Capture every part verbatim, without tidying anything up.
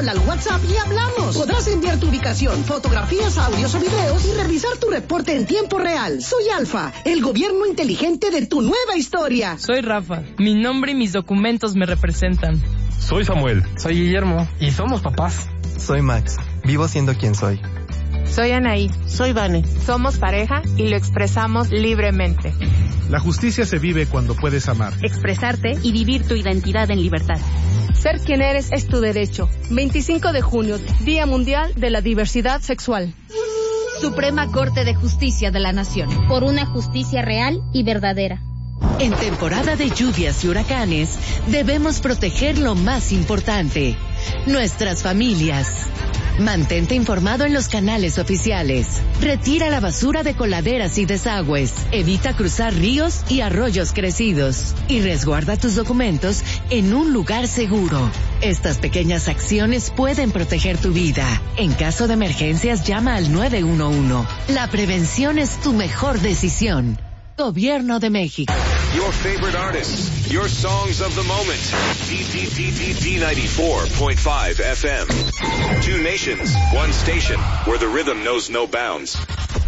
Habla al WhatsApp y hablamos. Podrás enviar tu ubicación, fotografías, audios o videos y revisar tu reporte en tiempo real. Soy Alfa, el gobierno inteligente de tu nueva historia. Soy Rafa. Mi nombre y mis documentos me representan. Soy Samuel. Soy Guillermo. Y somos papás. Soy Max. Vivo siendo quien soy. Soy Anaí. Soy Vane. Somos pareja y lo expresamos libremente. La justicia se vive cuando puedes amar, expresarte y vivir tu identidad en libertad. Ser quien eres es tu derecho. veinticinco de junio, Día Mundial de la Diversidad Sexual. Suprema Corte de Justicia de la Nación. Por una justicia real y verdadera. En temporada de lluvias y huracanes, debemos proteger lo más importante, nuestras familias. Mantente informado en los canales oficiales. Retira la basura de coladeras y desagües. Evita cruzar ríos y arroyos crecidos. Y resguarda tus documentos en un lugar seguro. Estas pequeñas acciones pueden proteger tu vida. En caso de emergencias, llama al nueve uno uno. La prevención es tu mejor decisión. Gobierno de México. Your favorite artists, your songs of the moment. D ninety-four point five F M. Two nations, one station, where the rhythm knows no bounds.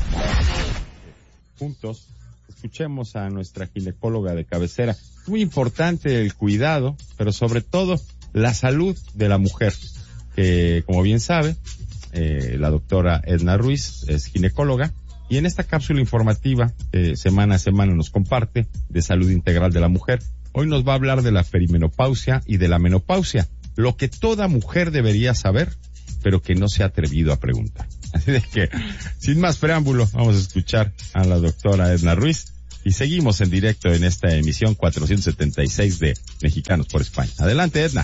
Juntos, escuchemos a nuestra ginecóloga de cabecera. Muy importante el cuidado, pero sobre todo la salud de la mujer. Que, como bien sabe, eh, la doctora Edna Ruiz es ginecóloga. Y en esta cápsula informativa, eh, semana a semana nos comparte de salud integral de la mujer. Hoy nos va a hablar de la perimenopausia y de la menopausia, lo que toda mujer debería saber, pero que no se ha atrevido a preguntar. Así de que, sin más preámbulo, vamos a escuchar a la doctora Edna Ruiz y seguimos en directo en esta emisión cuatrocientos setenta y seis de Mexicanos por España. Adelante, Edna.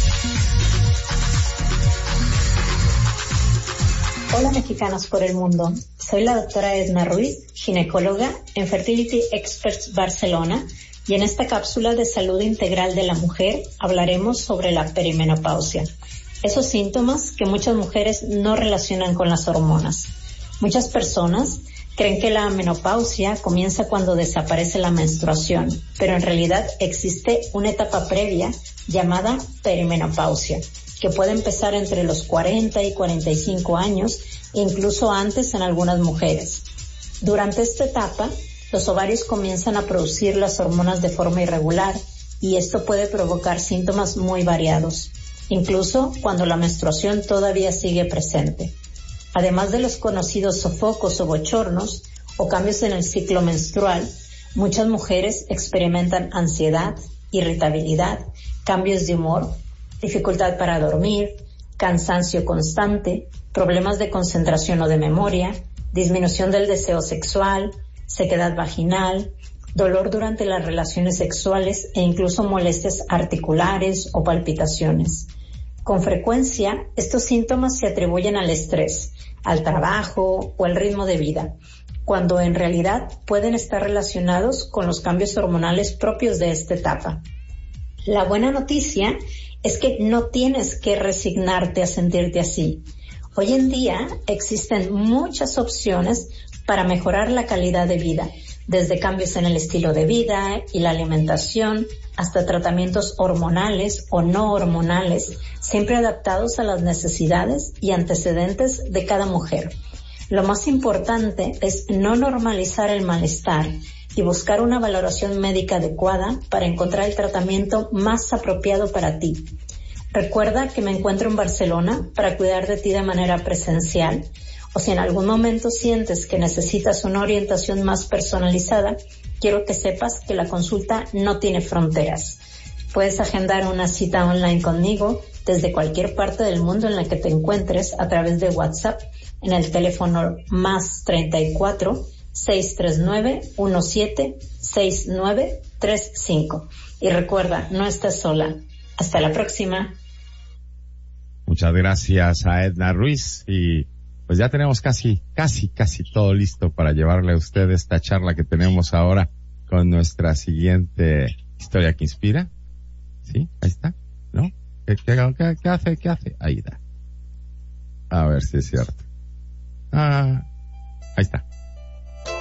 Hola mexicanos por el mundo, soy la doctora Edna Ruiz, ginecóloga en Fertility Experts Barcelona, y en esta cápsula de salud integral de la mujer hablaremos sobre la perimenopausia, esos síntomas que muchas mujeres no relacionan con las hormonas. Muchas personas creen que la menopausia comienza cuando desaparece la menstruación, pero en realidad existe una etapa previa llamada perimenopausia, que puede empezar entre los cuarenta y cuarenta y cinco años, incluso antes en algunas mujeres. Durante esta etapa, los ovarios comienzan a producir las hormonas de forma irregular y esto puede provocar síntomas muy variados, incluso cuando la menstruación todavía sigue presente. Además de los conocidos sofocos o bochornos o cambios en el ciclo menstrual, muchas mujeres experimentan ansiedad, irritabilidad, cambios de humor, dificultad para dormir, cansancio constante, problemas de concentración o de memoria, disminución del deseo sexual, sequedad vaginal, dolor durante las relaciones sexuales e incluso molestias articulares o palpitaciones. Con frecuencia, estos síntomas se atribuyen al estrés, al trabajo o al ritmo de vida, cuando en realidad pueden estar relacionados con los cambios hormonales propios de esta etapa. La buena noticia es que no tienes que resignarte a sentirte así. Hoy en día existen muchas opciones para mejorar la calidad de vida, desde cambios en el estilo de vida y la alimentación, hasta tratamientos hormonales o no hormonales, siempre adaptados a las necesidades y antecedentes de cada mujer. Lo más importante es no normalizar el malestar y buscar una valoración médica adecuada para encontrar el tratamiento más apropiado para ti. Recuerda que me encuentro en Barcelona para cuidar de ti de manera presencial, o si en algún momento sientes que necesitas una orientación más personalizada, quiero que sepas que la consulta no tiene fronteras. Puedes agendar una cita online conmigo desde cualquier parte del mundo en la que te encuentres a través de WhatsApp en el teléfono más treinta y cuatro, seiscientos treinta y nueve, diecisiete, sesenta y nueve treinta y cinco. Y recuerda, no estás sola. Hasta la próxima. Muchas gracias a Edna Ruiz y pues ya tenemos casi, casi, casi todo listo para llevarle a usted esta charla que tenemos ahora con nuestra siguiente historia que inspira. ¿Sí? Ahí está, ¿no? ¿Qué, qué, qué, qué hace? ¿Qué hace? Ahí está. A ver si es cierto. Ah, ahí está.